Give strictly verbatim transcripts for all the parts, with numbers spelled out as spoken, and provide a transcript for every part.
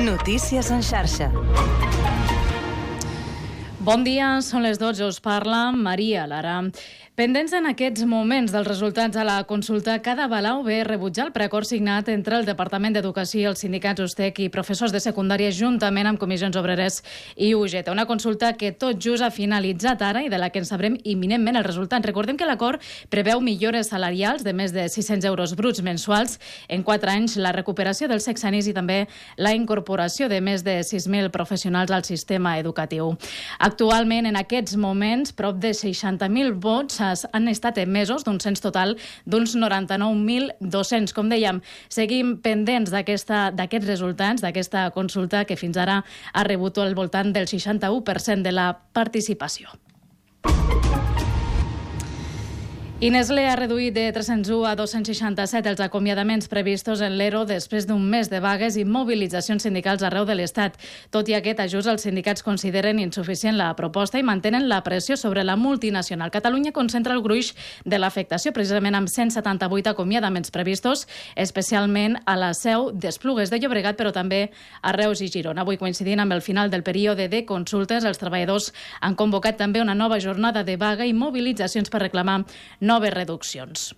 Notícies en xarxa. Bon dia, són les dotze, us parla Maria Lara. Pendents en aquests moments dels resultats de la consulta, cada Balau ve rebutjar el preacord signat entre el Departament d'Educació, els sindicats USTEC i professors de secundària juntament amb comissions obreres i U G T. Una consulta que tot just ha finalitzat ara i de la que en sabrem imminentment el resultat. Recordem que l'acord preveu millores salarials de més de sis-cents euros bruts mensuals en quatre anys, la recuperació dels sexennis i també la incorporació de més de sis mil professionals al sistema educatiu. Actualment, en aquests moments, prop de seixanta mil vots han estat emesos d'un cens total d'uns noranta-nou mil dos-cents. Com dèiem, seguim pendents d'aquests resultats, d'aquesta consulta que fins ara ha rebut al voltant del seixanta-u per cent de la participació. I Nestlé ha reduït de tres-cents u a dos-cents seixanta-set els acomiadaments previstos en l'E R O després d'un mes de vagues i mobilitzacions sindicals arreu de l'Estat. Tot i aquest ajust, els sindicats consideren insuficient la proposta i mantenen la pressió sobre la multinacional. Catalunya concentra el gruix de l'afectació, precisament amb cent setanta-vuit acomiadaments previstos, especialment a la seu d'Esplugues de Llobregat, però també a Reus i Girona. Avui, coincidint amb el final del període de consultes, els treballadors han convocat també una nova jornada de vaga i mobilitzacions per reclamar noves reduccions.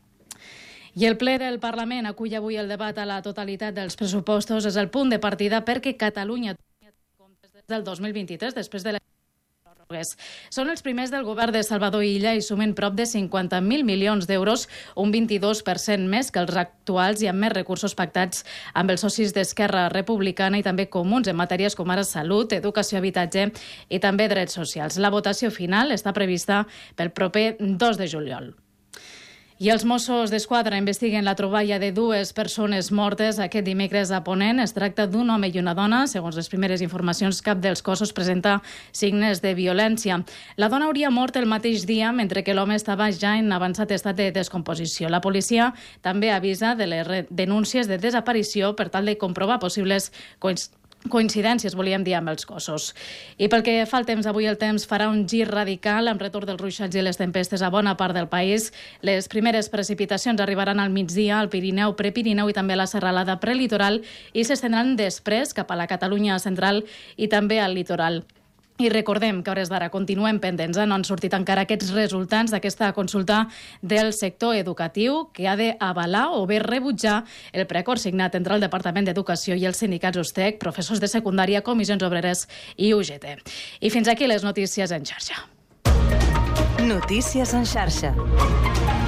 I el ple del Parlament acull avui el debat a la totalitat dels pressupostos. És el punt de partida perquè Catalunya torni a tenir comptes des del dos mil vint-i-tres, després de les pròrrogues. Són els primers del govern de Salvador Illa i sumen prop de cinquanta mil milions d'euros, un vint-i-dos per cent més que els actuals i amb més recursos pactats amb els socis d'Esquerra Republicana i també comuns en matèries com ara salut, educació, habitatge i també drets socials. La votació final està prevista pel proper dos de juliol. I els Mossos d'Esquadra investiguen la troballa de dues persones mortes aquest dimecres a Ponent. Es tracta d'un home i una dona. Segons les primeres informacions, cap dels cossos presenta signes de violència. La dona hauria mort el mateix dia, mentre que l'home estava ja en avançat estat de descomposició. La policia també avisa de les denúncies de desaparició per tal de comprovar possibles coincidències coincidències, volíem dir, amb els cossos. I pel que fa al temps, avui el temps farà un gir radical amb retorn dels ruixats i les tempestes a bona part del país. Les primeres precipitacions arribaran al migdia al Pirineu, Prepirineu i també a la serralada prelitoral i s'estendran després cap a la Catalunya central i també al litoral. I recordem que a hores d'ara continuem pendents, eh? No han sortit encara aquests resultats d'aquesta consulta del sector educatiu que ha d'avalar o bé rebutjar el preacord signat entre el Departament d'Educació i els sindicats USTEC, professors de secundària, comissions obreres i U G T. I fins aquí les notícies en xarxa. Notícies en xarxa.